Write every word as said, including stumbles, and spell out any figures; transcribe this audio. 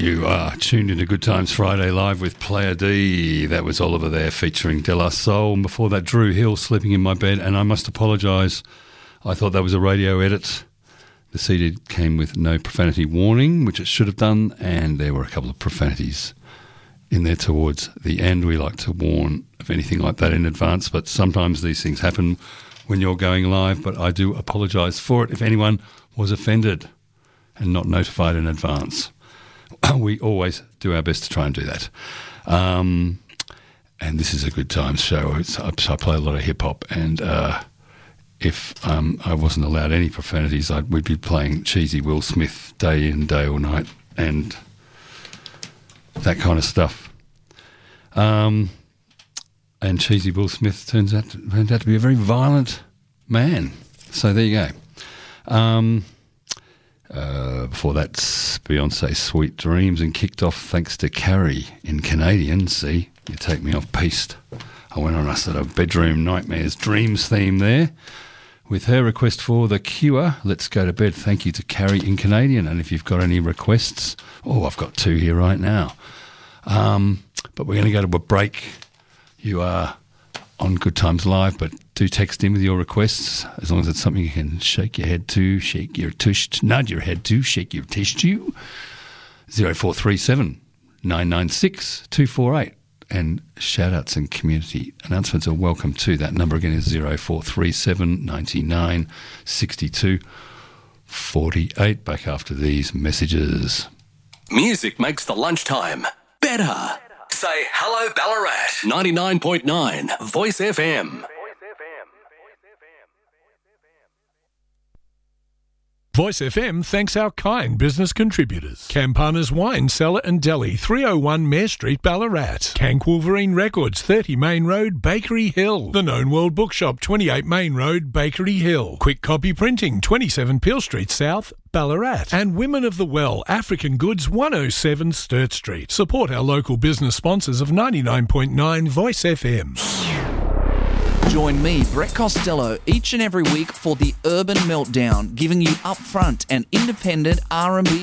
You are tuned into Good Times Friday live with Player D. That was Oliver there featuring De La Soul. And before that, Drew Hill, Sleeping in My Bed. And I must apologise. I thought that was a radio edit. The C D came with no profanity warning, which it should have done. And there were a couple of profanities in there towards the end. We like to warn of anything like that in advance. But sometimes these things happen when you're going live. But I do apologise for it if anyone was offended and not notified in advance. We always do our best to try and do that. Um, and this is a Good Times show. It's, I play a lot of hip-hop, and uh, if um, I wasn't allowed any profanities, I'd, we'd be playing cheesy Will Smith day in, day or night, and that kind of stuff. Um, and cheesy Will Smith turns out, to, turns out to be a very violent man. So there you go. Um... Uh, before that, Beyonce, Sweet Dreams, and kicked off thanks to Carrie in Canadian. See, you take me off piste. I went on a sort of bedroom nightmares dreams theme there with her request for The Cure, Let's Go to Bed. Thank you to Carrie in Canadian. And if you've got any requests, oh, I've got two here right now. Um, but we're going to go to a break. You are on Good Times Live, but do text in with your requests, as long as it's something you can shake your head to, shake your tush, nod your head to, shake your tish to. zero four three seven, nine nine six, two four eight. And shout-outs and community announcements are welcome too. That number again is zero four three seven, nine nine, six two, four eight. Back after these messages. Music makes the lunchtime better. Say hello, Ballarat. ninety-nine point nine Voice F M. Voice F M thanks our kind business contributors. Campana's Wine Cellar and Deli, three oh one Mare Street, Ballarat. Cank Wolverine Records, thirty Main Road, Bakery Hill. The Known World Bookshop, twenty-eight Main Road, Bakery Hill. Quick Copy Printing, twenty-seven Peel Street South, Ballarat. And Women of the Well, African Goods, one oh seven Sturt Street. Support our local business sponsors of ninety-nine point nine Voice F M. Join me, Brett Costello, each and every week for the Urban Meltdown, giving you upfront and independent R and B